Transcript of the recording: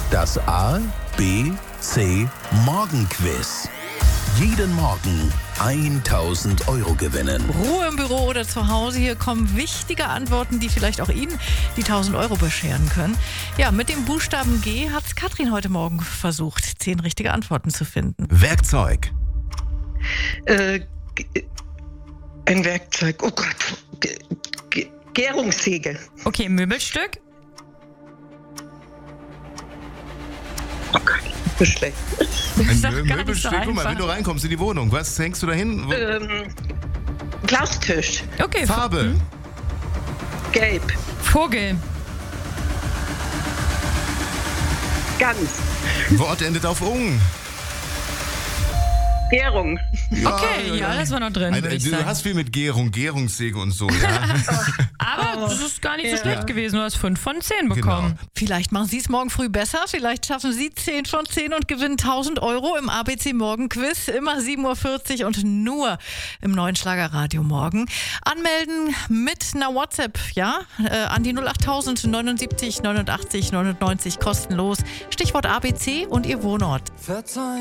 Das A, B, C Morgenquiz. Jeden Morgen 1.000 € gewinnen. Ruhe im Büro oder zu Hause. Hier kommen wichtige Antworten, die vielleicht auch Ihnen die 1.000 € bescheren können. Ja, mit dem Buchstaben G hat Katrin heute Morgen versucht, 10 richtige Antworten zu finden. Werkzeug. Ein Werkzeug. Oh Gott. Gärungssäge. Okay, Möbelstück. Oh Gott, so schlecht. Ist Ein doch gar nicht so Möbelstück, guck mal, einfach. wenn du reinkommst in die Wohnung, was hängst du da hin? Glastisch. Okay, Farbe. Gelb. Vogel. Gans. Wort endet auf ung. Gärung. Okay, ja, das war noch drin, würde ich Du sagen. hast viel mit Gärung, Gärungssäge und so, ja. Aber das ist gar nicht so Ja. schlecht gewesen. Du hast 5 von 10 bekommen. Genau. Vielleicht machen Sie es morgen früh besser. Vielleicht schaffen Sie 10 von 10 und gewinnen 1.000 € im ABC Morgenquiz. Immer 7.40 Uhr und nur im neuen Schlagerradio morgen. Anmelden mit einer WhatsApp, ja? An die 08000 79 89 99 kostenlos. Stichwort ABC und Ihr Wohnort.